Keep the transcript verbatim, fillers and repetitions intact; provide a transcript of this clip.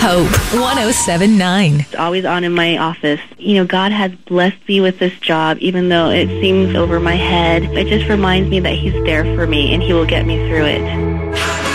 Hope one oh seven point nine. It's always on in my office. You know, God has blessed me with this job, even though it seems over my head. It just reminds me that He's there for me and He will get me through it.